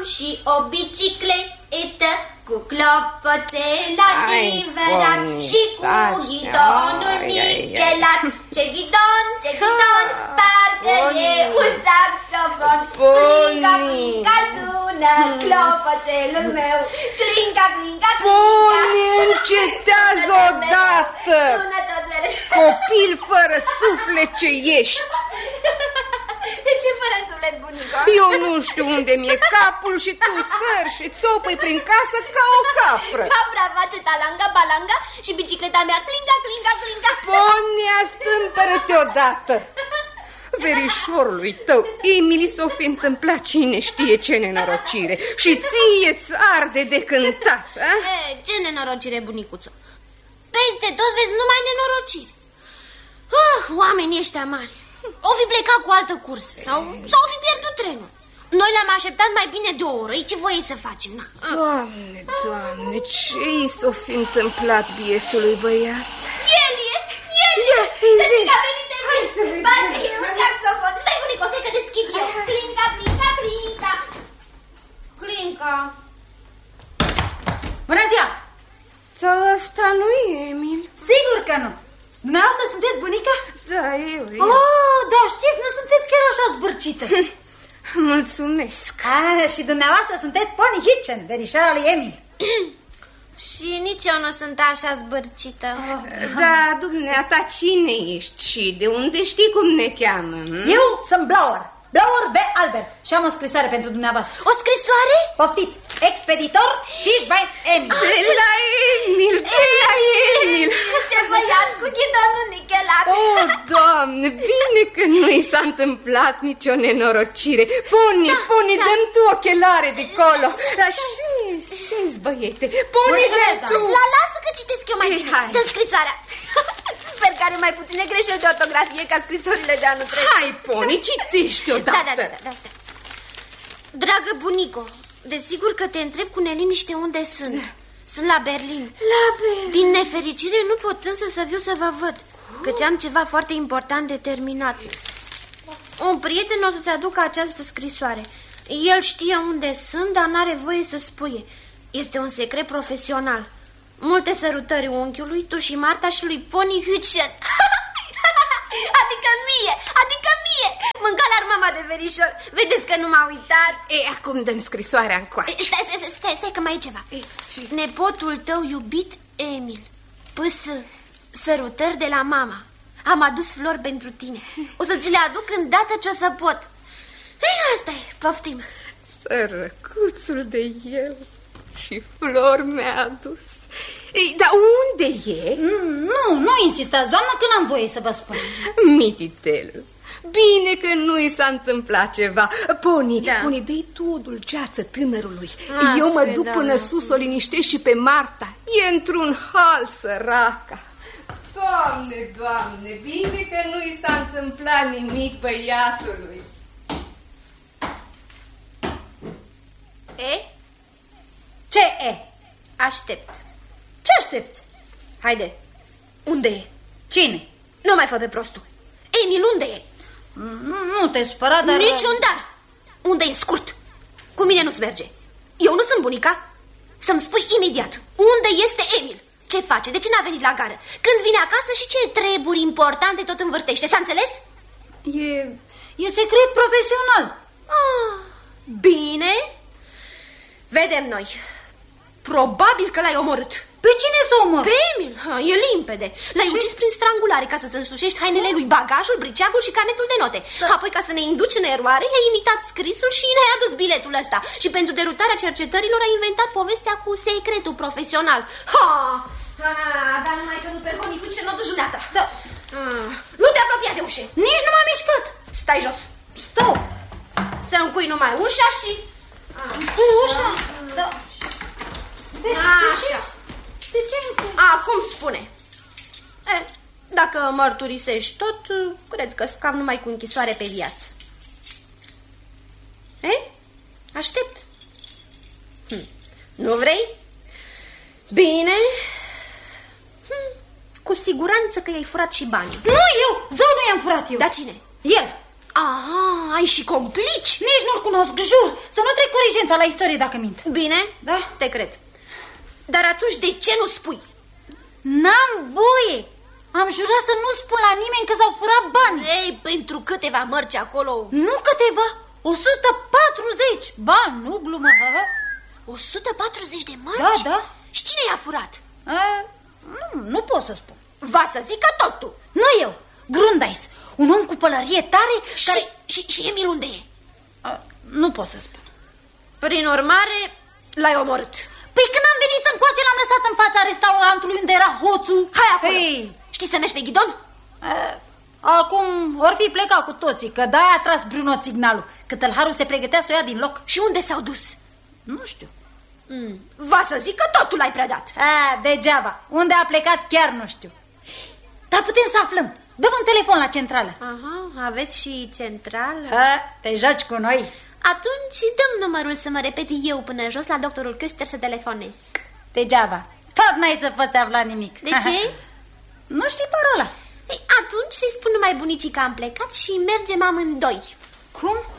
și o bicicletă cu clopoțel adevărat și cu ghidonul nichelat. Ce ghidon, parcă e un saxofon. Clinca, clinca, sună clopoțelul meu. Clinca, clinca, clinca. Pony, încetează odată! Copil fără suflet ce ești! De ce fără suflet, bunico? Eu nu știu unde mi-e capul și tu sări și țopăi prin casă ca o capră. Capra face talanga, balanga și bicicleta mea clinca, clinca, clinca. Ponia, stâmpără-te odată! Verișorului tău, Emily, s-o fi întâmplat cine știe ce nenorocire și ție-ți arde de cântat, a? Ce nenorocire, bunicuțo? Peste tot vezi numai nenorocire. Oamenii ăștia mari o fi plecat cu altă cursă sau o fi pierdut trenul. Noi le-am așteptat mai bine de o oră. Ce voie să facem? Doamne, Doamne, ce-i s-o fi întâmplat bietului băiat? El e! Să știi că a venit de mine. Parcă e un saxofon. Stai, bunico, stai că deschid eu. Clinca, clinca, clinca. Clinca. Bună ziua! Dar ăsta nu e Emil. Sigur că nu. Dumneavoastră sunteți bunica? Da, eu. Da, știți, nu sunteți chiar așa zbârcită. Mulțumesc. Și dumneavoastră sunteți Pony Hitchen, verișoara lui Emil. Și nici eu nu sunt așa zbârcită. Da, dumneata, cine ești și de unde știi cum ne cheamă? Eu sunt Blower B. Albert și am o scrisoare pentru dumneavoastră. O scrisoare? Poftiți, expeditor Tischbein Emil. De la Emil. Ce băiat cu ghidonul nichelat. Doamne, bine că nu i s-a întâmplat nicio nenorocire. Pony, dă-mi tu ochelare de colo. Șezi, băiete. Pony, dă-mi tu. Lasă că citesc eu mai bine. Dă scrisoarea. Sper că are mai puține greșeli de ortografie ca scrisorile de anul trecut. Hai, Pony, citești odată. Da. Dragă bunico, desigur că te întreb cu neliniște unde sunt. Sunt la Berlin. Din nefericire nu pot însă să viu să vă văd, căci am ceva foarte important de terminat. Un prieten o să-ți aducă această scrisoare. El știe unde sunt, dar n-are voie să spuie. Este un secret profesional. Multe sărutări unchiului, tu și Marta și lui Pony Hitchen. Adică mie. Mânca-l-ar mama de verișor. Vedeți că nu m-a uitat. Acum dă-mi scrisoarea încoace. Stai că mai e ceva. Nepotul tău iubit, Emil. Sărutări de la mama. Am adus flori pentru tine. O să ți le aduc îndată ce o să pot. Asta e, poftim. Sărăcuțul de el. Și flori mi-a adus. Dar unde e? Nu insistați, doamnă, că n-am voie să vă spun. Mititelul, bine că nu i s-a întâmplat ceva. Pony, dă-i tu o dulceață tânărului. Eu mă duc până sus, o liniștesc și pe Marta. E într-un hal, săraca. Doamne, bine că nu i s-a întâmplat nimic băiatului. Ce e? Aștept. Ce aștepți? Haide, unde e? Cine? Nu mai fă pe prostul. Emil, unde e? Nu te supăra, dar... Niciun dar. Unde e, scurt? Cu mine nu-ți merge. Eu nu sunt bunica. Să-mi spui imediat unde este Emil. Ce face? De ce n-a venit la gară? Când vine acasă și ce treburi importante tot învârtește. S-a înțeles? E secret profesional. Bine. Vedem noi. Probabil că l-ai omorât. Pe cine să omor? Pe Emil. E limpede. L-ai ucis prin strangulare ca să-ți însușești hainele lui, bagajul, briceagul și carnetul de note. Apoi, ca să ne induci în eroare, i-ai imitat scrisul și ne-ai adus biletul ăsta. Și pentru derutarea cercetărilor ai inventat povestea cu secretul profesional. Dar numai că nu pe Pony Hitchen n-o duci dumneata. Nu te apropia de ușe. Nici nu m-am mișcat. Stai jos. Stau. Să încui numai ușa și... Ușa? Da. Așa. De ce? Acum spune. Dacă mărturisești tot, cred că scap numai cu închisoare pe viață. Aștept. Nu vrei? Bine. Cu siguranță că i-ai furat și banii. Nu eu, zău, nu i-am furat eu. Dar cine? El. Aha. Ai și complici? Nici nu-l cunosc, jur. Să nu trec corigența la istorie dacă mint. Bine, da, te cred. Dar atunci de ce nu spui? N-am voie. Am jurat să nu spun la nimeni că s-au furat bani. Ei, pentru câteva mărci acolo... Nu câteva, 140. Ba, nu glumă. 140 de mărci? Da, da. Și cine i-a furat? Nu pot să spun. Va să zică tot tu. Nu eu, Grundais, un om cu pălărie tare care... Și Emil unde e? Nu pot să spun. Prin urmare, l-ai omorât. Păi când am venit încoace, l-am lăsat în fața restaurantului unde era hoțul. Hai acolo. Știi să mergi pe ghidon? Acum or fi plecat cu toții, că de-aia a tras Bruno signalul, că tălharul se pregătea să o ia din loc. Și unde s-au dus? Nu știu. Va să zic că totul l-ai predat. Degeaba. Unde a plecat chiar nu știu. Dar putem să aflăm. Dăm un telefon la centrală. Aha, aveți și centrală? Te joci cu noi. Atunci dăm numărul să mă repet eu până jos la doctorul Köster să telefonez. Degeaba. Tot n-ai să poți afla nimic. De ce? Nu știi parola. Ei, atunci să-i spun numai bunicii că am plecat și mergem amândoi. Cum?